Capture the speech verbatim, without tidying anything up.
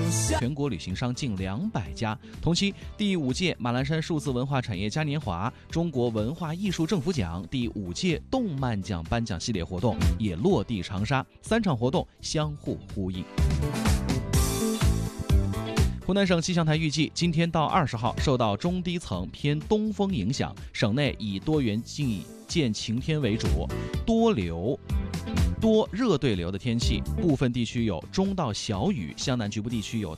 全国旅行商近两百家。同期，第五届马栏山数字文化产业嘉年华、中国文化艺术政府奖、第五届动漫奖颁奖系列活动也落地长沙，三场活动相互呼应。湖南省气象台预计，今天到二十号，受到中低层偏东风影响，省内以多云季见晴天为主，多流。多热对流的天气，部分地区有中到小雨，湘南局部地区有